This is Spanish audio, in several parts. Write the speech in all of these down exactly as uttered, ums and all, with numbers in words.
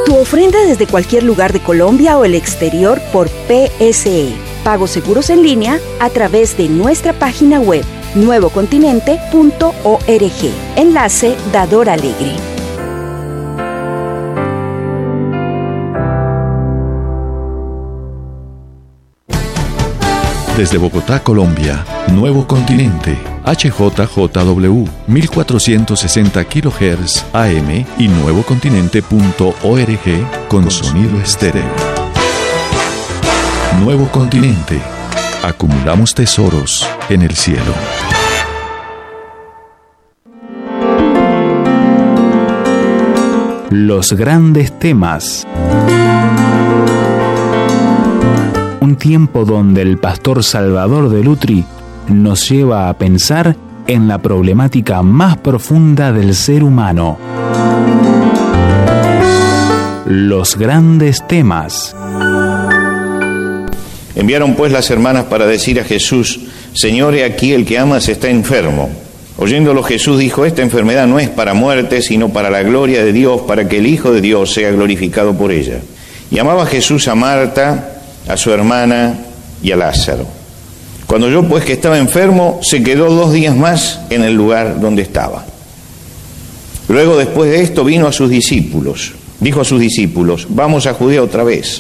Tu ofrenda desde cualquier lugar de Colombia o el exterior por P S E. Pagos seguros en línea a través de nuestra página web nuevo continente punto org. Enlace Dador Alegre. Desde Bogotá, Colombia, Nuevo Continente, H J J W, mil cuatrocientos sesenta kilohertz A M y nuevo continente punto org con sonido estéreo. Nuevo Continente. Acumulamos tesoros en el cielo. Los grandes temas. Un tiempo donde el pastor Salvador de Lutri nos lleva a pensar en la problemática más profunda del ser humano. Los grandes temas. Enviaron pues las hermanas para decir a Jesús: Señor, he aquí el que amas está enfermo. Oyéndolo Jesús dijo: esta enfermedad no es para muerte, sino para la gloria de Dios, para que el Hijo de Dios sea glorificado por ella. Y amaba Jesús a Marta, a su hermana y a Lázaro. Cuando oyó pues que estaba enfermo, se quedó dos días más en el lugar donde estaba. Luego, después de esto, vino a sus discípulos. Dijo a sus discípulos: vamos a Judea otra vez.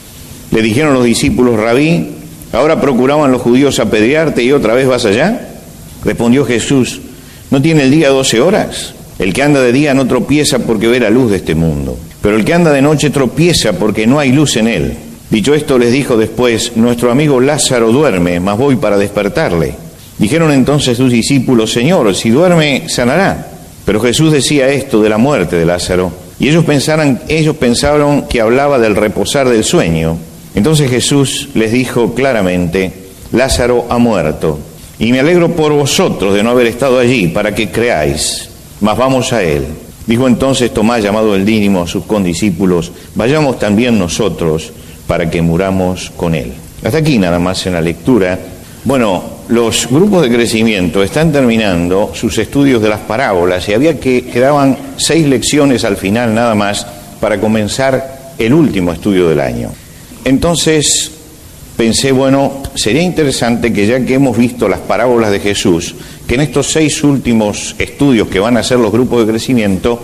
Le dijeron los discípulos: Rabí, ¿ahora procuraban los judíos apedrearte y otra vez vas allá? Respondió Jesús: ¿no tiene el día doce horas? El que anda de día no tropieza porque ve la luz de este mundo, pero el que anda de noche tropieza porque no hay luz en él. Dicho esto, les dijo después: nuestro amigo Lázaro duerme, mas voy para despertarle. Dijeron entonces sus discípulos: Señor, si duerme, sanará. Pero Jesús decía esto de la muerte de Lázaro, y ellos pensaron, ellos pensaron que hablaba del reposar del sueño. Entonces Jesús les dijo claramente: Lázaro ha muerto, y me alegro por vosotros de no haber estado allí, para que creáis, mas vamos a él. Dijo entonces Tomás, llamado el Dídimo, a sus condiscípulos: vayamos también nosotros, para que muramos con él. Hasta aquí nada más en la lectura. Bueno, los grupos de crecimiento están terminando sus estudios de las parábolas y había que quedaban seis lecciones al final nada más para comenzar el último estudio del año. Entonces pensé, bueno, sería interesante que ya que hemos visto las parábolas de Jesús, que en estos seis últimos estudios que van a hacer los grupos de crecimiento,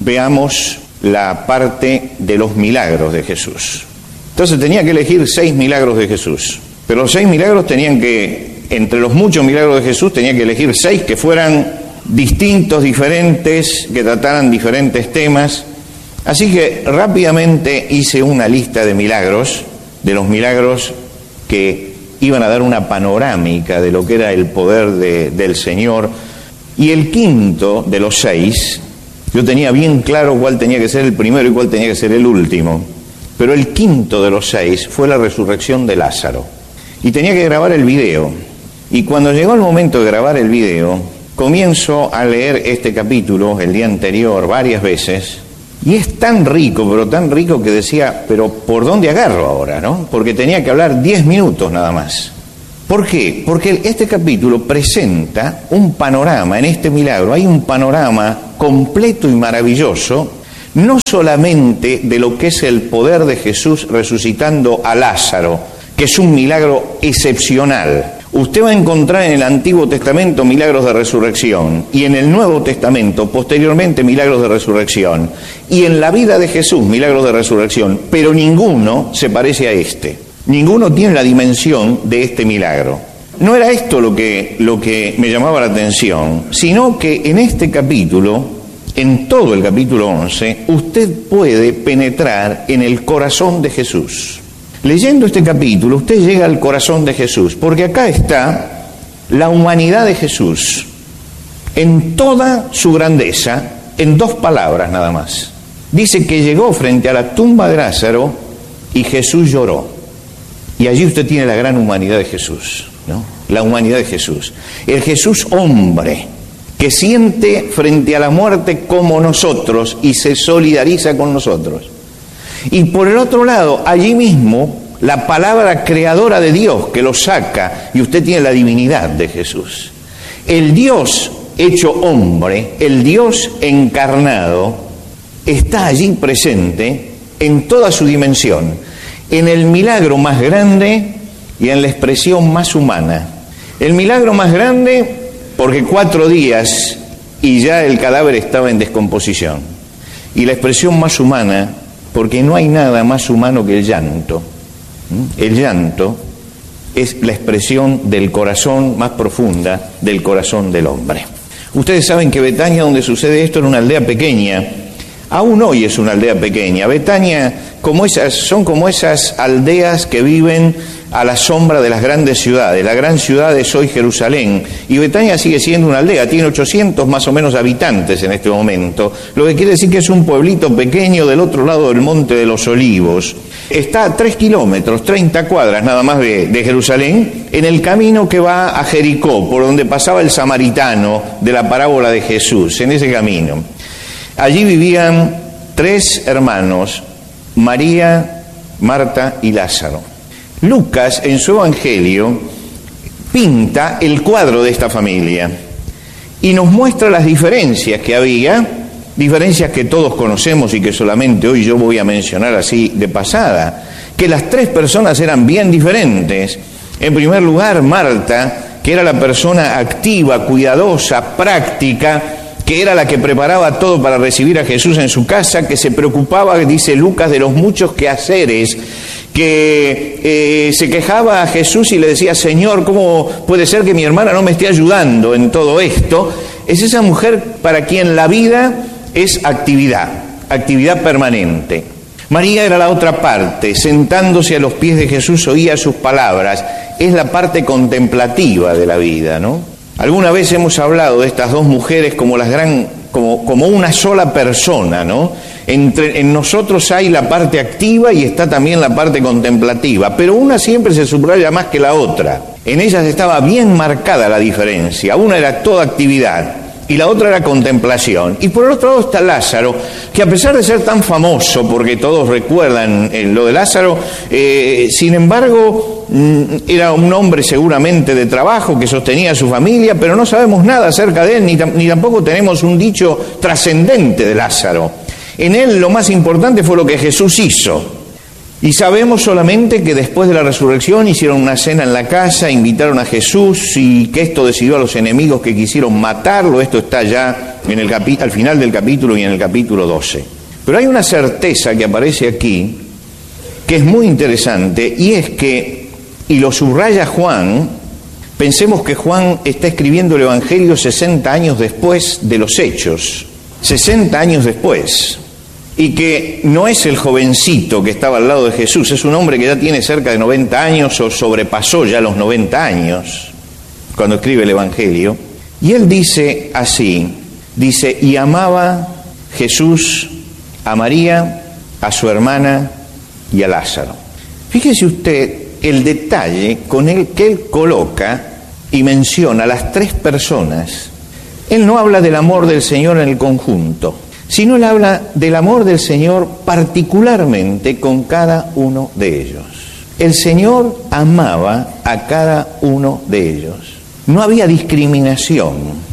veamos la parte de los milagros de Jesús. Entonces tenía que elegir seis milagros de Jesús, pero los seis milagros tenían que, entre los muchos milagros de Jesús, tenía que elegir seis que fueran distintos, diferentes, que trataran diferentes temas. Así que rápidamente hice una lista de milagros, de los milagros que iban a dar una panorámica de lo que era el poder de, del Señor. Y el quinto de los seis, yo tenía bien claro cuál tenía que ser el primero y cuál tenía que ser el último. Pero el quinto de los seis fue la resurrección de Lázaro. Y tenía que grabar el video. Y cuando llegó el momento de grabar el video, comienzo a leer este capítulo el día anterior varias veces. Y es tan rico, pero tan rico que decía, pero ¿por dónde agarro ahora, no? Porque tenía que hablar diez minutos nada más. ¿Por qué? Porque este capítulo presenta un panorama, en este milagro hay un panorama completo y maravilloso, no solamente de lo que es el poder de Jesús resucitando a Lázaro, que es un milagro excepcional. Usted va a encontrar en el Antiguo Testamento milagros de resurrección y en el Nuevo Testamento, posteriormente, milagros de resurrección. Y en la vida de Jesús, milagros de resurrección, pero ninguno se parece a este. Ninguno tiene la dimensión de este milagro. No era esto lo que, lo que me llamaba la atención, sino que en este capítulo, en todo el capítulo once, usted puede penetrar en el corazón de Jesús. Leyendo este capítulo, usted llega al corazón de Jesús, porque acá está la humanidad de Jesús, en toda su grandeza, en dos palabras nada más. Dice que llegó frente a la tumba de Lázaro y Jesús lloró. Y allí usted tiene la gran humanidad de Jesús, ¿no? La humanidad de Jesús. El Jesús hombre, que siente frente a la muerte como nosotros y se solidariza con nosotros. Y por el otro lado, allí mismo, la palabra creadora de Dios que lo saca, y usted tiene la divinidad de Jesús. El Dios hecho hombre, el Dios encarnado, está allí presente en toda su dimensión, en el milagro más grande y en la expresión más humana. El milagro más grande porque cuatro días y ya el cadáver estaba en descomposición. Y la expresión más humana porque no hay nada más humano que el llanto. El llanto es la expresión del corazón más profunda del corazón del hombre. Ustedes saben que Betania, donde sucede esto, era una aldea pequeña. Aún hoy es una aldea pequeña. Betania, como esas, son como esas aldeas que viven a la sombra de las grandes ciudades. La gran ciudad es hoy Jerusalén, y Betania sigue siendo una aldea, tiene ochocientos más o menos habitantes en este momento, lo que quiere decir que es un pueblito pequeño del otro lado del Monte de los Olivos. Está a tres kilómetros, treinta cuadras nada más de, de Jerusalén, en el camino que va a Jericó, por donde pasaba el samaritano de la parábola de Jesús, en ese camino. Allí vivían tres hermanos, María, Marta y Lázaro. Lucas, en su Evangelio, pinta el cuadro de esta familia y nos muestra las diferencias que había, diferencias que todos conocemos y que solamente hoy yo voy a mencionar así de pasada, que las tres personas eran bien diferentes. En primer lugar, Marta, que era la persona activa, cuidadosa, práctica, que era la que preparaba todo para recibir a Jesús en su casa, que se preocupaba, dice Lucas, de los muchos quehaceres, que eh, se quejaba a Jesús y le decía: Señor, ¿cómo puede ser que mi hermana no me esté ayudando en todo esto? Es esa mujer para quien la vida es actividad, actividad permanente. María era la otra parte, sentándose a los pies de Jesús oía sus palabras, es la parte contemplativa de la vida, ¿no? Alguna vez hemos hablado de estas dos mujeres como las gran, como, como una sola persona, ¿no? Entre, en nosotros hay la parte activa y está también la parte contemplativa, pero una siempre se subraya más que la otra. En ellas estaba bien marcada la diferencia. Una era toda actividad y la otra era contemplación. Y por el otro lado está Lázaro, que a pesar de ser tan famoso, porque todos recuerdan eh, lo de Lázaro, eh, sin embargo, mm, era un hombre seguramente de trabajo que sostenía a su familia, pero no sabemos nada acerca de él, ni, ni tampoco tenemos un dicho trascendente de Lázaro. En él lo más importante fue lo que Jesús hizo. Y sabemos solamente que después de la resurrección hicieron una cena en la casa, invitaron a Jesús y que esto decidió a los enemigos que quisieron matarlo. Esto está ya en el capi- al final del capítulo y en el capítulo doce. Pero hay una certeza que aparece aquí que es muy interesante, y es que, y lo subraya Juan, pensemos que Juan está escribiendo el Evangelio sesenta años después de los Hechos, sesenta años después. Y que no es el jovencito que estaba al lado de Jesús, es un hombre que ya tiene cerca de noventa años o sobrepasó ya los noventa años cuando escribe el Evangelio. Y él dice así, dice, y amaba Jesús a María, a su hermana y a Lázaro. Fíjese usted el detalle con el que él coloca y menciona a las tres personas. Él no habla del amor del Señor en el conjunto, sino él habla del amor del Señor particularmente con cada uno de ellos. El Señor amaba a cada uno de ellos. No había discriminación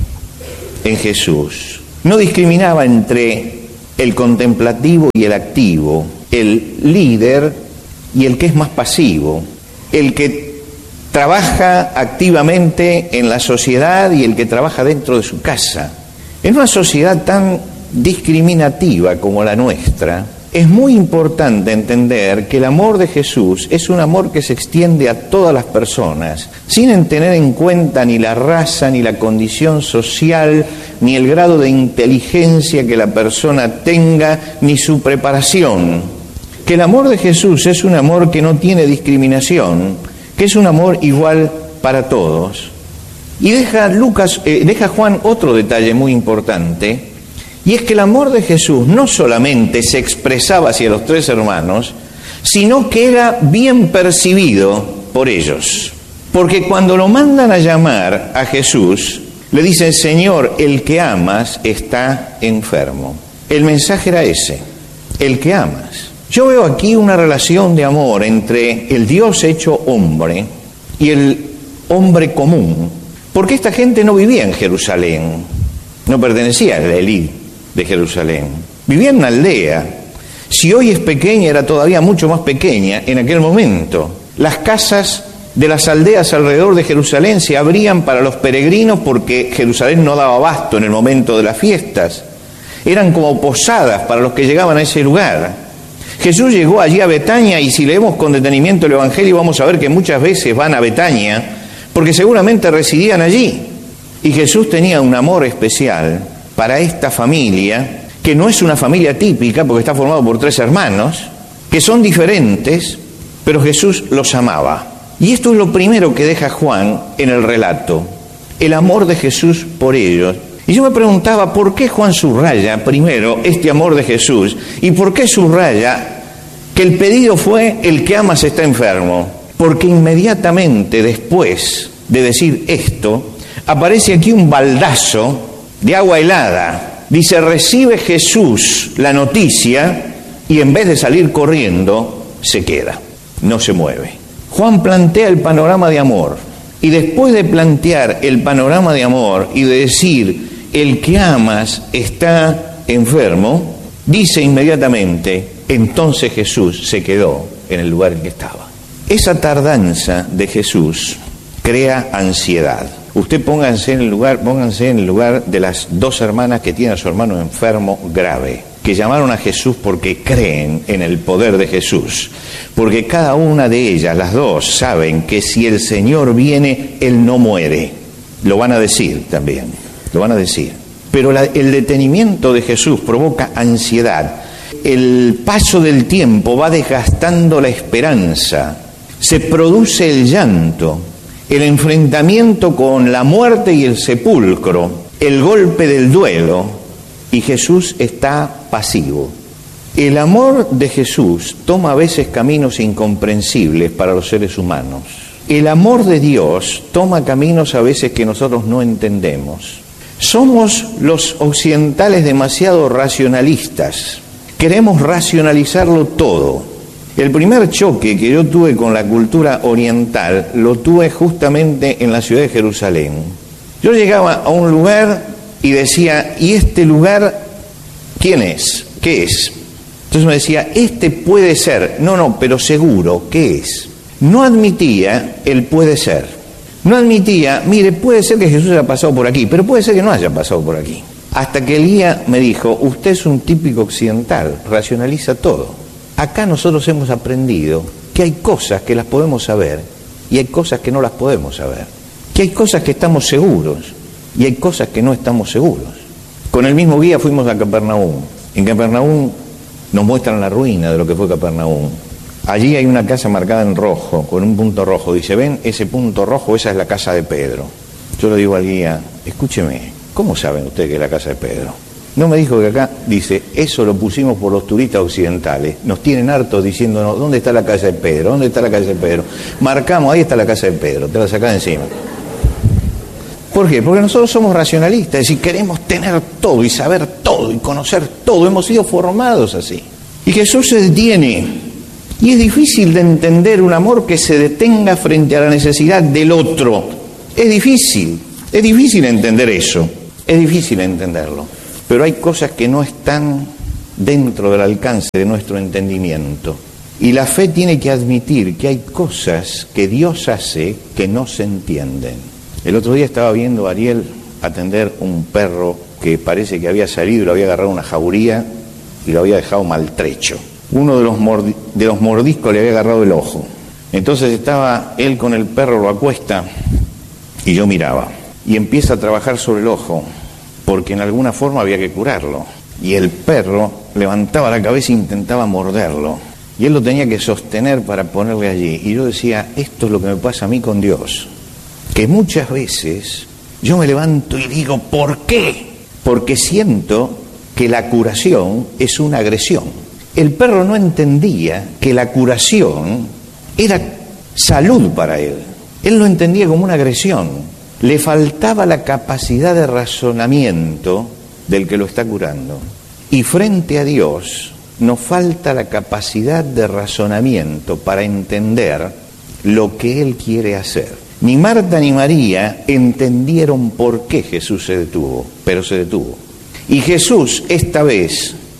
en Jesús. No discriminaba entre el contemplativo y el activo, el líder y el que es más pasivo, el que trabaja activamente en la sociedad y el que trabaja dentro de su casa. En una sociedad tan discriminativa como la nuestra, es muy importante entender que el amor de Jesús es un amor que se extiende a todas las personas, sin tener en cuenta ni la raza, ni la condición social, ni el grado de inteligencia que la persona tenga, ni su preparación. Que el amor de Jesús es un amor que no tiene discriminación, que es un amor igual para todos. Y deja Lucas, eh, deja Juan otro detalle muy importante, y es que el amor de Jesús no solamente se expresaba hacia los tres hermanos, sino que era bien percibido por ellos. Porque cuando lo mandan a llamar a Jesús, le dicen: Señor, el que amas está enfermo. El mensaje era ese, el que amas. Yo veo aquí una relación de amor entre el Dios hecho hombre y el hombre común. Porque esta gente no vivía en Jerusalén, no pertenecía a la élite de Jerusalén. Vivía en una aldea, Si hoy es pequeña, era todavía mucho más pequeña en aquel momento. Las casas de las aldeas alrededor de Jerusalén se abrían para los peregrinos porque Jerusalén no daba abasto en el momento de las fiestas. Eran como posadas para los que llegaban a ese lugar. Jesús llegó allí a Betania, y si leemos con detenimiento el Evangelio vamos a ver que muchas veces van a Betania porque seguramente residían allí. Y Jesús tenía un amor especial para esta familia, que no es una familia típica porque está formado por tres hermanos, que son diferentes, pero Jesús los amaba. Y esto es lo primero que deja Juan en el relato, el amor de Jesús por ellos. Y yo me preguntaba, ¿por qué Juan subraya primero este amor de Jesús? ¿Y por qué subraya que el pedido fue: el que amas está enfermo? Porque inmediatamente después de decir esto, aparece aquí un baldazo de agua helada. Dice, recibe Jesús la noticia y en vez de salir corriendo, se queda, no se mueve. Juan plantea el panorama de amor, y después de plantear el panorama de amor y de decir, el que amas está enfermo, dice inmediatamente, entonces Jesús se quedó en el lugar en que estaba. Esa tardanza de Jesús crea ansiedad. Usted pónganse en el lugar, pónganse en el lugar de las dos hermanas que tienen a su hermano enfermo grave, que llamaron a Jesús porque creen en el poder de Jesús, porque cada una de ellas, las dos, saben que si el Señor viene, Él no muere. Lo van a decir también, lo van a decir. Pero la, el detenimiento de Jesús provoca ansiedad. El paso del tiempo va desgastando la esperanza, se produce el llanto, el enfrentamiento con la muerte y el sepulcro, el golpe del duelo, y Jesús está pasivo. El amor de Jesús toma a veces caminos incomprensibles para los seres humanos. El amor de Dios toma caminos a veces que nosotros no entendemos. Somos los occidentales demasiado racionalistas. Queremos racionalizarlo todo. El primer choque que yo tuve con la cultura oriental lo tuve justamente en la ciudad de Jerusalén. Yo llegaba a un lugar y decía, ¿y este lugar quién es? ¿Qué es? Entonces me decía, este puede ser. No, no, pero seguro, ¿qué es? No admitía el puede ser. No admitía, mire, puede ser que Jesús haya pasado por aquí, pero puede ser que no haya pasado por aquí. Hasta que el guía me dijo, usted es un típico occidental, racionaliza todo. Acá nosotros hemos aprendido que hay cosas que las podemos saber y hay cosas que no las podemos saber. Que hay cosas que estamos seguros y hay cosas que no estamos seguros. Con el mismo guía fuimos a Capernaum. En Capernaum nos muestran la ruina de lo que fue Capernaum. Allí hay una casa marcada en rojo, con un punto rojo. Dice, ¿ven ese punto rojo? Esa es la casa de Pedro. Yo le digo al guía, escúcheme, ¿cómo saben ustedes que es la casa de Pedro? No me dijo que acá, dice, eso lo pusimos por los turistas occidentales. Nos tienen hartos diciéndonos, ¿dónde está la casa de Pedro? ¿Dónde está la casa de Pedro? Marcamos, ahí está la casa de Pedro, te la sacás de encima. ¿Por qué? Porque nosotros somos racionalistas, es decir, queremos tener todo y saber todo y conocer todo. Hemos sido formados así. Y Jesús se detiene. Y es difícil de entender un amor que se detenga frente a la necesidad del otro. Es difícil, es difícil entender eso. Es difícil entenderlo. Pero hay cosas que no están dentro del alcance de nuestro entendimiento. Y la fe tiene que admitir que hay cosas que Dios hace que no se entienden. El otro día estaba viendo a Ariel atender un perro que parece que había salido y lo había agarrado una jauría y lo había dejado maltrecho. Uno de los, mordi- de los mordiscos le había agarrado el ojo. Entonces estaba él con el perro, lo acuesta y yo miraba. Y empieza a trabajar sobre el ojo, porque en alguna forma había que curarlo. Y el perro levantaba la cabeza e intentaba morderlo. Y él lo tenía que sostener para ponerle allí. Y yo decía, esto es lo que me pasa a mí con Dios. Que muchas veces yo me levanto y digo, ¿por qué? Porque siento que la curación es una agresión. El perro no entendía que la curación era salud para él. Él lo entendía como una agresión. Le faltaba la capacidad de razonamiento del que lo está curando. Y frente a Dios nos falta la capacidad de razonamiento para entender lo que Él quiere hacer. Ni Marta ni María entendieron por qué Jesús se detuvo, pero se detuvo. Y Jesús esta vez,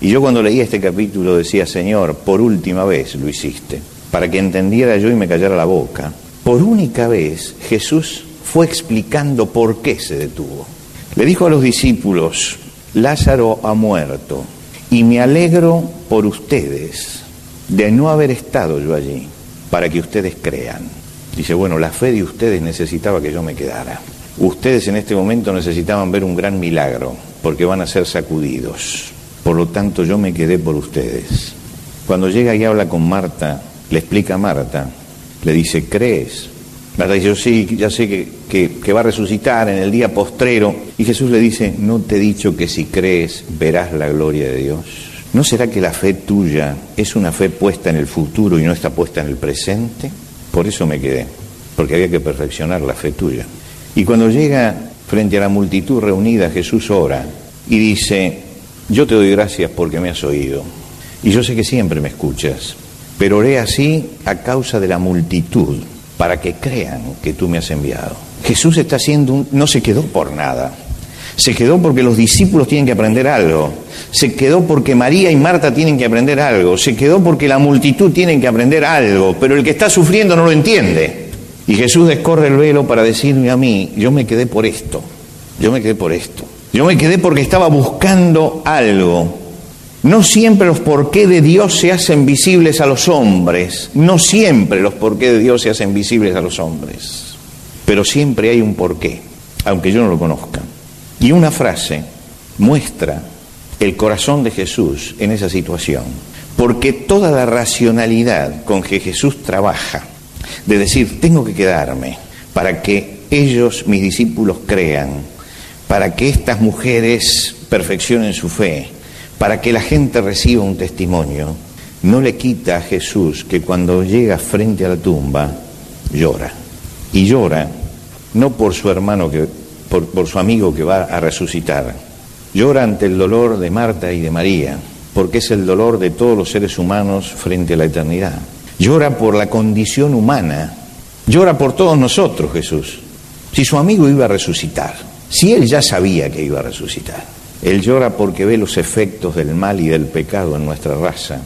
Y yo cuando leía este capítulo decía, Señor, por última vez lo hiciste, para que entendiera yo y me callara la boca. Por única vez Jesús fue explicando por qué se detuvo. Le dijo a los discípulos, Lázaro ha muerto y me alegro por ustedes de no haber estado yo allí, para que ustedes crean. Dice, bueno, la fe de ustedes necesitaba que yo me quedara. Ustedes en este momento necesitaban ver un gran milagro, porque van a ser sacudidos. Por lo tanto, yo me quedé por ustedes. Cuando llega y habla con Marta, le explica a Marta, le dice, ¿crees? Marta dice, yo sí, ya sé que, que, que va a resucitar en el día postrero. Y Jesús le dice, ¿no te he dicho que si crees verás la gloria de Dios? ¿No será que la fe tuya es una fe puesta en el futuro y no está puesta en el presente? Por eso me quedé, porque había que perfeccionar la fe tuya. Y cuando llega frente a la multitud reunida, Jesús ora y dice, yo te doy gracias porque me has oído. Y yo sé que siempre me escuchas, pero oré así a causa de la multitud, para que crean que tú me has enviado. Jesús está haciendo un... no se quedó por nada. Se quedó porque los discípulos tienen que aprender algo. Se quedó porque María y Marta tienen que aprender algo. Se quedó porque la multitud tiene que aprender algo. Pero el que está sufriendo no lo entiende. Y Jesús descorre el velo para decirme a mí, yo me quedé por esto. Yo me quedé por esto. Yo me quedé porque estaba buscando algo. No siempre los porqué de Dios se hacen visibles a los hombres. No siempre los porqué de Dios se hacen visibles a los hombres. Pero siempre hay un porqué, aunque yo no lo conozca. Y una frase muestra el corazón de Jesús en esa situación. Porque toda la racionalidad con que Jesús trabaja, de decir, tengo que quedarme para que ellos, mis discípulos, crean, para que estas mujeres perfeccionen su fe, para que la gente reciba un testimonio, no le quita a Jesús que cuando llega frente a la tumba, llora. Y llora no por su hermano, que, por, por su amigo que va a resucitar. Llora ante el dolor de Marta y de María, porque es el dolor de todos los seres humanos frente a la eternidad. Llora por la condición humana. Llora por todos nosotros, Jesús. Si su amigo iba a resucitar, si él ya sabía que iba a resucitar, él llora porque ve los efectos del mal y del pecado en nuestra raza,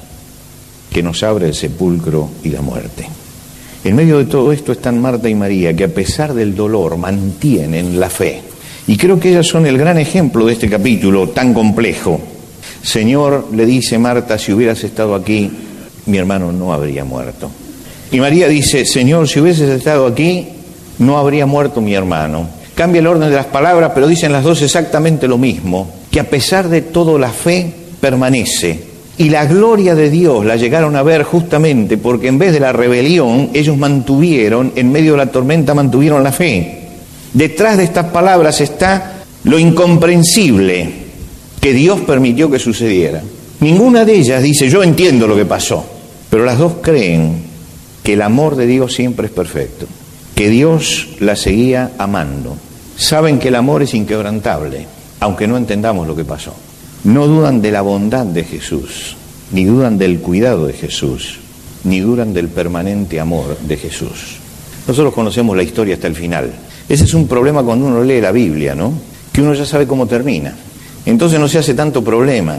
que nos abre el sepulcro y la muerte. En medio de todo esto están Marta y María, que a pesar del dolor mantienen la fe. Y creo que ellas son el gran ejemplo de este capítulo tan complejo. Señor, le dice Marta, si hubieras estado aquí, mi hermano no habría muerto. Y María dice, Señor, si hubieses estado aquí, no habría muerto mi hermano. Cambia el orden de las palabras, pero dicen las dos exactamente lo mismo, que a pesar de todo la fe permanece. Y la gloria de Dios la llegaron a ver justamente porque en vez de la rebelión, ellos mantuvieron, en medio de la tormenta, mantuvieron la fe. Detrás de estas palabras está lo incomprensible que Dios permitió que sucediera. Ninguna de ellas dice, yo entiendo lo que pasó, pero las dos creen que el amor de Dios siempre es perfecto, que Dios la seguía amando. Saben que el amor es inquebrantable, aunque no entendamos lo que pasó. No dudan de la bondad de Jesús, ni dudan del cuidado de Jesús, ni dudan del permanente amor de Jesús. Nosotros conocemos la historia hasta el final. Ese es un problema cuando uno lee la Biblia, ¿no? Que uno ya sabe cómo termina. Entonces no se hace tanto problema.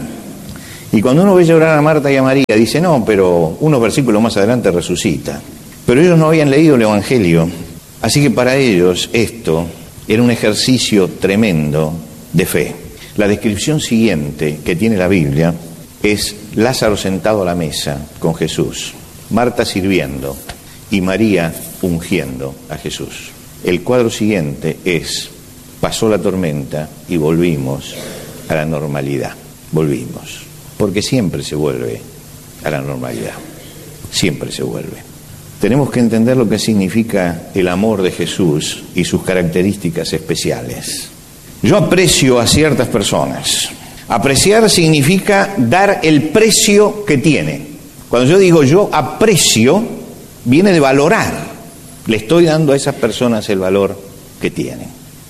Y cuando uno ve llorar a Marta y a María, dice, no, pero unos versículos más adelante resucita. Pero ellos no habían leído el Evangelio, así que para ellos esto era un ejercicio tremendo de fe. La descripción siguiente que tiene la Biblia es Lázaro sentado a la mesa con Jesús, Marta sirviendo y María ungiendo a Jesús. El cuadro siguiente es, pasó la tormenta y volvimos a la normalidad. Volvimos, porque siempre se vuelve a la normalidad, siempre se vuelve. Tenemos que entender lo que significa el amor de Jesús y sus características especiales. Yo aprecio a ciertas personas. Apreciar significa dar el precio que tiene. Cuando yo digo yo aprecio, viene de valorar. Le estoy dando a esas personas el valor que tienen.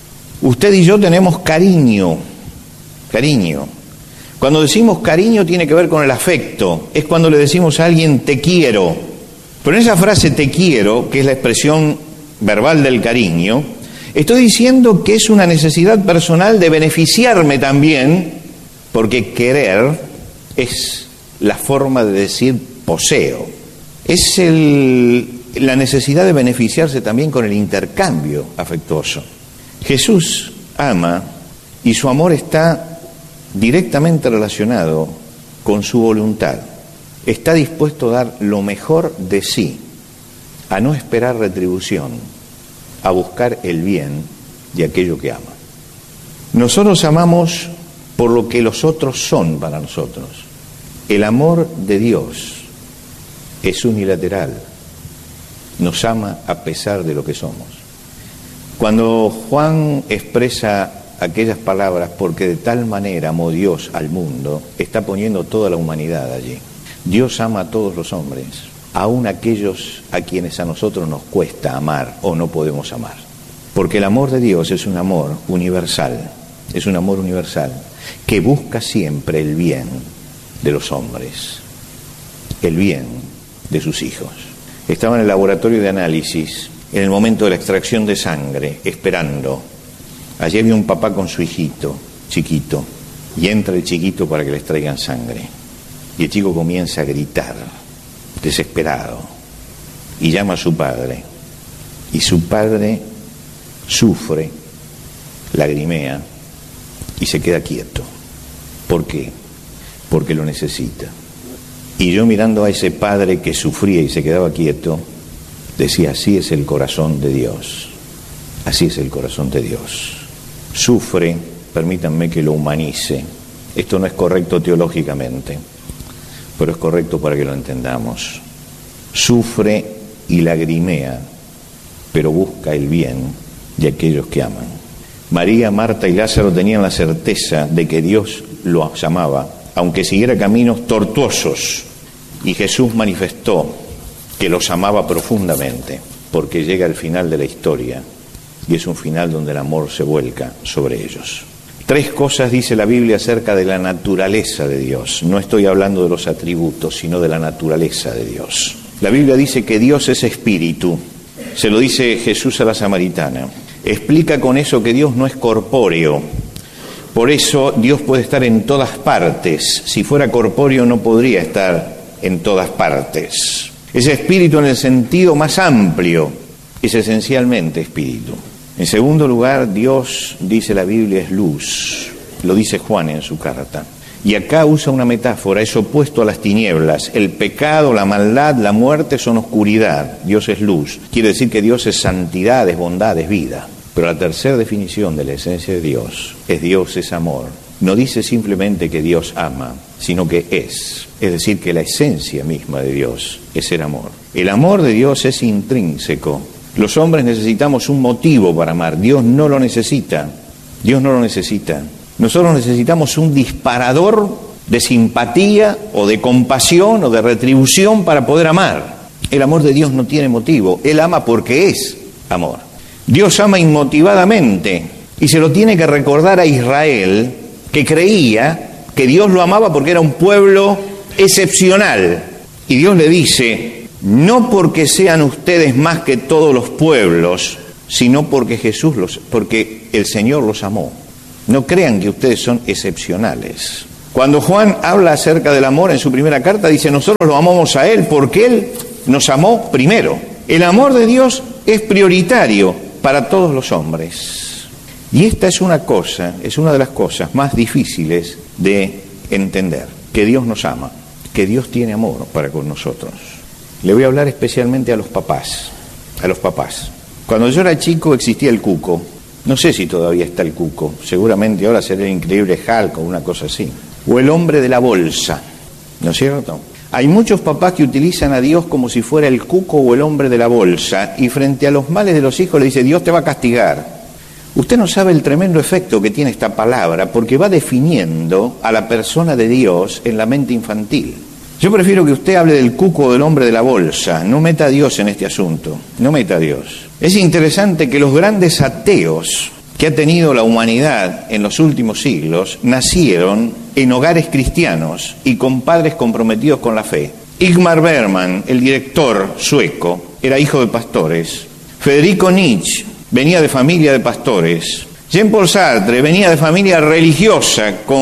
Usted y yo tenemos cariño, cariño. Cuando decimos cariño tiene que ver con el afecto. Es cuando le decimos a alguien te quiero. Pero en esa frase te quiero, que es la expresión verbal del cariño, estoy diciendo que es una necesidad personal de beneficiarme también, porque querer es la forma de decir poseo. Es el, la necesidad de beneficiarse también con el intercambio afectuoso. Jesús ama y su amor está directamente relacionado con su voluntad. Está dispuesto a dar lo mejor de sí, a no esperar retribución, a buscar el bien de aquello que ama. Nosotros amamos por lo que los otros son para nosotros. El amor de Dios es unilateral. Nos ama a pesar de lo que somos. Cuando Juan expresa aquellas palabras, porque de tal manera amó Dios al mundo, está poniendo toda la humanidad allí. Dios ama a todos los hombres, aun aquellos a quienes a nosotros nos cuesta amar o no podemos amar. Porque el amor de Dios es un amor universal, es un amor universal que busca siempre el bien de los hombres, el bien de sus hijos. Estaba en el laboratorio de análisis, en el momento de la extracción de sangre, esperando. Allí había un papá con su hijito, chiquito, y entra el chiquito para que les traigan sangre. Y el chico comienza a gritar, desesperado, y llama a su padre. Y su padre sufre, lagrimea, y se queda quieto. ¿Por qué? Porque lo necesita. Y yo, mirando a ese padre que sufría y se quedaba quieto, decía, así es el corazón de Dios. Así es el corazón de Dios. Sufre, permítanme que lo humanice. Esto no es correcto teológicamente, pero es correcto para que lo entendamos. Sufre y lagrimea, pero busca el bien de aquellos que aman. María, Marta y Lázaro tenían la certeza de que Dios los amaba, aunque siguiera caminos tortuosos, y Jesús manifestó que los amaba profundamente, porque llega el final de la historia, y es un final donde el amor se vuelca sobre ellos. Tres cosas dice la Biblia acerca de la naturaleza de Dios. No estoy hablando de los atributos, sino de la naturaleza de Dios. La Biblia dice que Dios es espíritu. Se lo dice Jesús a la samaritana. Explica con eso que Dios no es corpóreo. Por eso Dios puede estar en todas partes. Si fuera corpóreo no podría estar en todas partes. Es espíritu en el sentido más amplio. Es esencialmente espíritu. En segundo lugar, Dios, dice la Biblia, es luz. Lo dice Juan en su carta. Y acá usa una metáfora, es opuesto a las tinieblas. El pecado, la maldad, la muerte son oscuridad. Dios es luz. Quiere decir que Dios es santidad, es bondad, es vida. Pero la tercera definición de la esencia de Dios es Dios es amor. No dice simplemente que Dios ama, sino que es. Es decir, que la esencia misma de Dios es el amor. El amor de Dios es intrínseco. Los hombres necesitamos un motivo para amar. Dios no lo necesita. Dios no lo necesita. Nosotros necesitamos un disparador de simpatía o de compasión o de retribución para poder amar. El amor de Dios no tiene motivo. Él ama porque es amor. Dios ama inmotivadamente y se lo tiene que recordar a Israel, que creía que Dios lo amaba porque era un pueblo excepcional. Y Dios le dice, no porque sean ustedes más que todos los pueblos, sino porque Jesús los, porque el Señor los amó. No crean que ustedes son excepcionales. Cuando Juan habla acerca del amor en su primera carta, dice, nosotros lo amamos a Él porque Él nos amó primero. El amor de Dios es prioritario para todos los hombres. Y esta es una cosa, es una de las cosas más difíciles de entender, que Dios nos ama, que Dios tiene amor para con nosotros. Le voy a hablar especialmente a los papás, a los papás. Cuando yo era chico existía el cuco. No sé si todavía está el cuco, seguramente ahora será el increíble Hulk o una cosa así. O el hombre de la bolsa, ¿no es cierto? Hay muchos papás que utilizan a Dios como si fuera el cuco o el hombre de la bolsa, y frente a los males de los hijos le dice, Dios te va a castigar. Usted no sabe el tremendo efecto que tiene esta palabra, porque va definiendo a la persona de Dios en la mente infantil. Yo prefiero que usted hable del cuco o del hombre de la bolsa, no meta a Dios en este asunto, no meta a Dios. Es interesante que los grandes ateos que ha tenido la humanidad en los últimos siglos nacieron en hogares cristianos y con padres comprometidos con la fe. Ingmar Bergman, el director sueco, era hijo de pastores. Federico Nietzsche venía de familia de pastores. Jean-Paul Sartre venía de familia religiosa con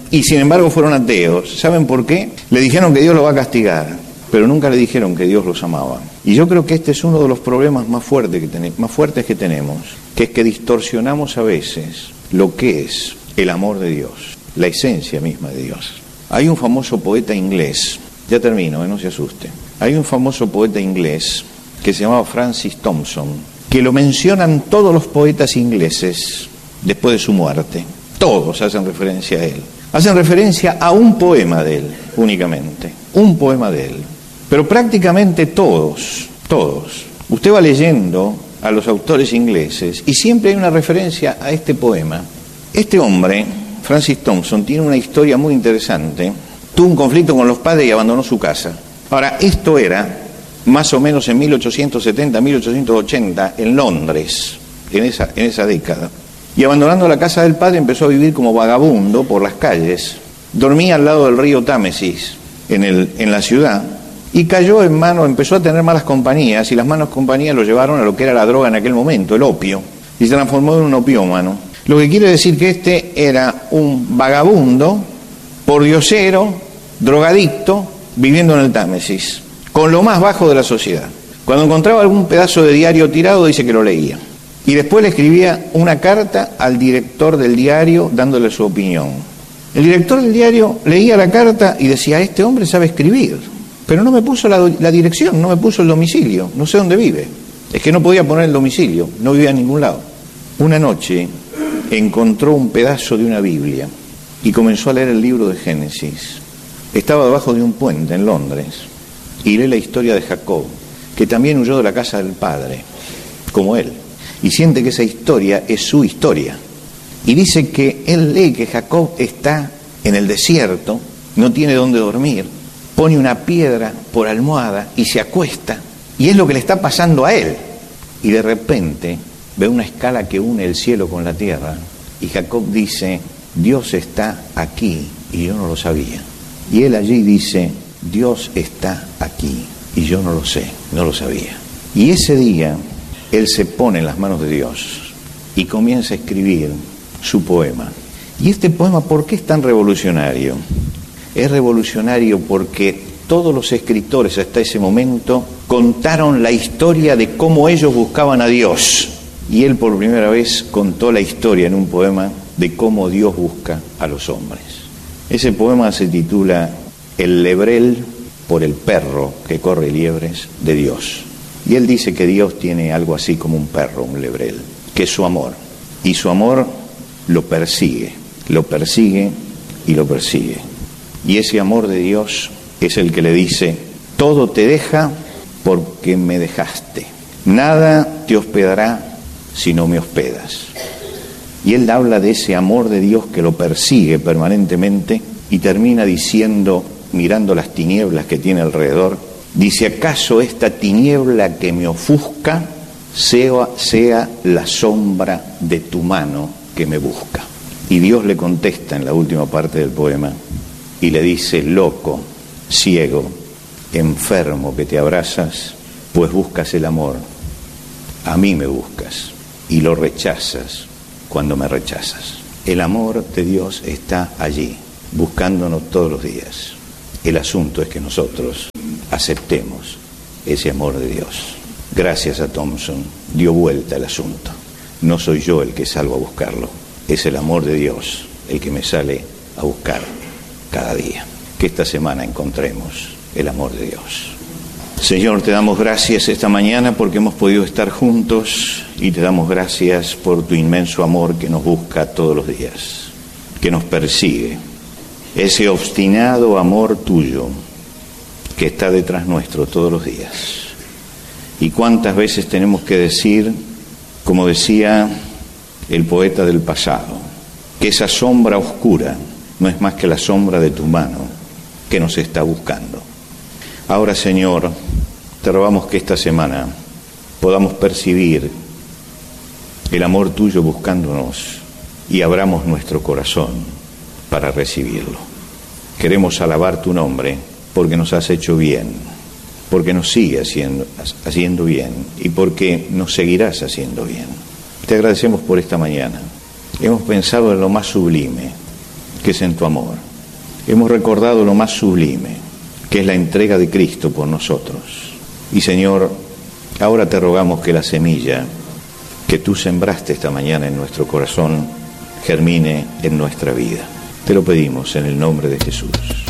y sin embargo fueron ateos. ¿Saben por qué? Le dijeron que Dios lo va a castigar, pero nunca le dijeron que Dios los amaba. Y yo creo que este es uno de los problemas más fuertes que tenemos, más fuertes que tenemos, que es que distorsionamos a veces lo que es el amor de Dios, la esencia misma de Dios. Hay un famoso poeta inglés, ya termino, eh, no se asuste. Hay un famoso poeta inglés que se llamaba Francis Thompson, que lo mencionan todos los poetas ingleses después de su muerte. Todos hacen referencia a él. Hacen referencia a un poema de él, únicamente. Un poema de él. Pero prácticamente todos, todos. Usted va leyendo a los autores ingleses y siempre hay una referencia a este poema. Este hombre, Francis Thompson, tiene una historia muy interesante. Tuvo un conflicto con los padres y abandonó su casa. Ahora, esto era más o menos en mil ochocientos setenta, mil ochocientos ochenta, en Londres, en esa, en esa década. Y abandonando la casa del padre empezó a vivir como vagabundo por las calles. Dormía al lado del río Támesis, en, el, en la ciudad, y cayó en manos, empezó a tener malas compañías, y las malas compañías lo llevaron a lo que era la droga en aquel momento, el opio, y se transformó en un opiómano. Lo que quiere decir que este era un vagabundo, pordiosero, drogadicto, viviendo en el Támesis, con lo más bajo de la sociedad. Cuando encontraba algún pedazo de diario tirado, dice que lo leía. Y después le escribía una carta al director del diario dándole su opinión. El director del diario leía la carta y decía, este hombre sabe escribir, pero no me puso la, la dirección, no me puso el domicilio, no sé dónde vive. Es que no podía poner el domicilio, no vivía en ningún lado. Una noche encontró un pedazo de una Biblia y comenzó a leer el libro de Génesis. Estaba debajo de un puente en Londres y lee la historia de Jacob, que también huyó de la casa del padre, como él. Y siente que esa historia es su historia. Y dice que él lee que Jacob está en el desierto, no tiene dónde dormir, pone una piedra por almohada y se acuesta. Y es lo que le está pasando a él. Y de repente ve una escala que une el cielo con la tierra. Y Jacob dice, Dios está aquí y yo no lo sabía. Y él allí dice, Dios está aquí y yo no lo sé, no lo sabía. Y ese día él se pone en las manos de Dios y comienza a escribir su poema. Y este poema, ¿por qué es tan revolucionario? Es revolucionario porque todos los escritores hasta ese momento contaron la historia de cómo ellos buscaban a Dios. Y él por primera vez contó la historia en un poema de cómo Dios busca a los hombres. Ese poema se titula El lebrel por el perro que corre liebres de Dios. Y él dice que Dios tiene algo así como un perro, un lebrel, que es su amor. Y su amor lo persigue, lo persigue y lo persigue. Y ese amor de Dios es el que le dice, todo te deja porque me dejaste. Nada te hospedará si no me hospedas. Y él habla de ese amor de Dios que lo persigue permanentemente y termina diciendo, mirando las tinieblas que tiene alrededor, dice, ¿acaso esta tiniebla que me ofusca sea, sea la sombra de tu mano que me busca? Y Dios le contesta en la última parte del poema y le dice, loco, ciego, enfermo que te abrazas, pues buscas el amor. A mí me buscas y lo rechazas cuando me rechazas. El amor de Dios está allí, buscándonos todos los días. El asunto es que nosotros aceptemos ese amor de Dios. Gracias a Thompson, dio vuelta el asunto. No soy yo el que salgo a buscarlo, es el amor de Dios el que me sale a buscar cada día. Que esta semana encontremos el amor de Dios. Señor, te damos gracias esta mañana porque hemos podido estar juntos y te damos gracias por tu inmenso amor que nos busca todos los días, que nos persigue. Ese obstinado amor tuyo que está detrás nuestro todos los días. Y cuántas veces tenemos que decir, como decía el poeta del pasado, que esa sombra oscura no es más que la sombra de tu mano que nos está buscando. Ahora, Señor, te rogamos que esta semana podamos percibir el amor tuyo buscándonos y abramos nuestro corazón para recibirlo. Queremos alabar tu nombre porque nos has hecho bien, porque nos sigue haciendo, haciendo bien y porque nos seguirás haciendo bien. Te agradecemos por esta mañana. Hemos pensado en lo más sublime, que es en tu amor. Hemos recordado lo más sublime, que es la entrega de Cristo por nosotros. Y Señor, ahora te rogamos que la semilla que tú sembraste esta mañana en nuestro corazón germine en nuestra vida. Te lo pedimos en el nombre de Jesús.